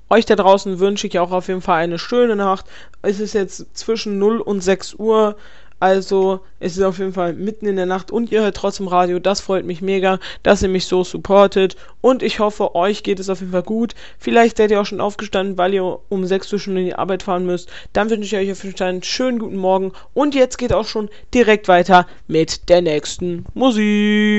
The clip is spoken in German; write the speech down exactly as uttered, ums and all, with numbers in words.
euch da draußen wünsche ich auch auf jeden Fall eine schöne Nacht. Es ist jetzt zwischen null und sechs Uhr. Also, es ist auf jeden Fall mitten in der Nacht und ihr hört trotzdem Radio. Das freut mich mega, dass ihr mich so supportet. Und ich hoffe, euch geht es auf jeden Fall gut. Vielleicht seid ihr auch schon aufgestanden, weil ihr um sechs Uhr schon in die Arbeit fahren müsst. Dann wünsche ich euch auf jeden Fall einen schönen guten Morgen. Und jetzt geht auch schon direkt weiter mit der nächsten Musik.